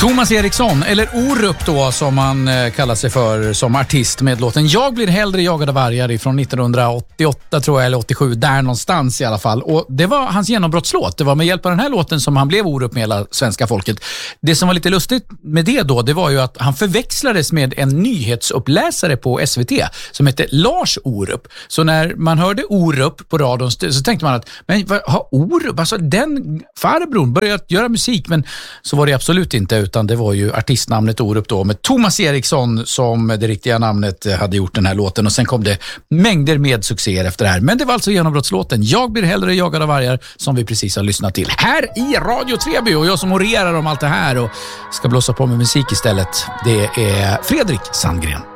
Thomas Eriksson, eller Orup då som han kallar sig för som artist, med låten Jag blir hellre jagad av vargar från 1988 tror jag, eller 87, där någonstans i alla fall. Och det var hans genombrottslåt. Det var med hjälp av den här låten som han blev Orup med hela svenska folket. Det som var lite lustigt med det då, det var ju att han förväxlades med en nyhetsuppläsare på SVT som hette Lars Orup. Så när man hörde Orup på radion så tänkte man att, men vad har Orup, alltså den farbrorn börjat göra musik? Men så var det absolut inte, utan det var ju artistnamnet Orup då, med Thomas Eriksson som det riktiga namnet hade gjort den här låten, och sen kom det mängder med succéer efter det här. Men det var alltså genombrottslåten Jag blir hellre jagad av vargar som vi precis har lyssnat till här i Radio Treby, och jag som orerar om allt det här och ska blåsa på med musik istället, det är Fredrik Sandgren.